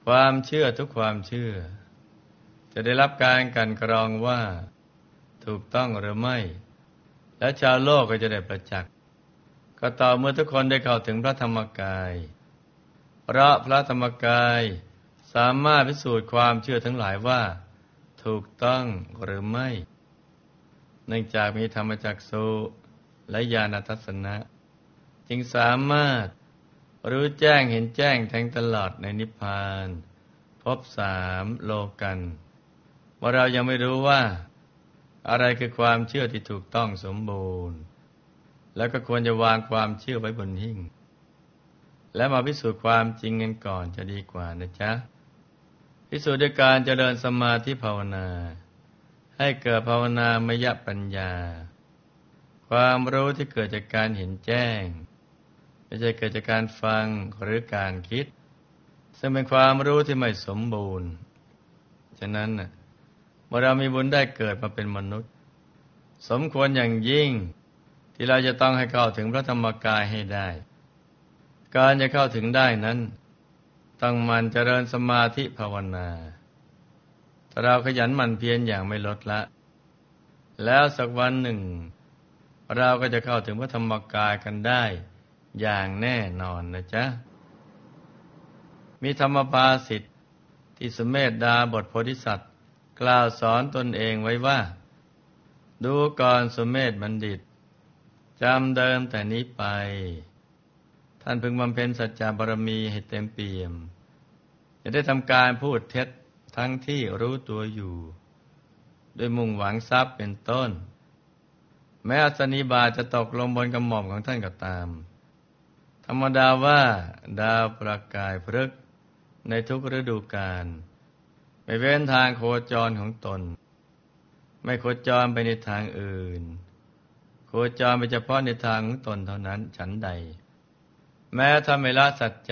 ความเชื่อทุกความเชื่อจะได้รับการกลั่นกรองว่าถูกต้องหรือไม่และชาวโลกก็จะได้ประจักษ์ก็ต่อเมื่อทุกคนได้เข้าถึงพระธรรมกายเพราะพระธรรมกายสามารถพิสูจน์ความเชื่อทั้งหลายว่าถูกต้องหรือไม่เนื่องจากมีธรรมจักษุและญาณทัสสนะจึงสามารถรู้แจ้งเห็นแจ้งแทงตลอดในนิพพานภพสามโลกันว่าเรายังไม่รู้ว่าอะไรคือความเชื่อที่ถูกต้องสมบูรณ์แล้วก็ควรจะวางความเชื่อไว้บนหิ้งและมาพิสูจน์ความจริงกันก่อนจะดีกว่านะจ๊ะพิสูจน์ด้วยการเจริญสมาธิภาวนาให้เกิดภาวนามยปัญญาความรู้ที่เกิดจากการเห็นแจ้งไม่ใช่เกิดจากการฟังหรือการคิดซึ่งเป็นความรู้ที่ไม่สมบูรณ์ฉะนั้นเมื่อเรามีบุญได้เกิดมาเป็นมนุษย์สมควรอย่างยิ่งที่เราจะต้องให้เข้าถึงพระธรรมกายให้ได้การจะเข้าถึงได้นั้นต้องหมั่นเจริญสมาธิภาวนาถ้าเราขยันหมั่นเพียรอย่างไม่ลดละแล้วสักวันหนึ่งเราก็จะเข้าถึงพระธรรมกายกันได้อย่างแน่นอนนะจ๊ะมีธรรมภาษิตที่สุเมธดาบทโพธิสัตว์กล่าวสอนตนเองไว้ว่าดูก่อนสุเมธบัณฑิตจำเดิมแต่นี้ไปท่านพึงบำเพ็ญสัจจะบารมีให้เต็มเปี่ยมจะได้ทำการพูดเท็จทั้งที่รู้ตัวอยู่โดยมุ่งหวังทรัพย์เป็นต้นแม้อัศนีบาตจะตกลงบนกระหม่อมของท่านก็ตามธรรมดาว่าดาวประกายพฤกษ์ในทุกฤดูกาลไม่เว้นทางโคจรของตนไม่โคจรไปในทางอื่นโคจรไปเฉพาะในทางของตนเท่านั้นฉันใดแม้ถ้าไม่ละสัจจะ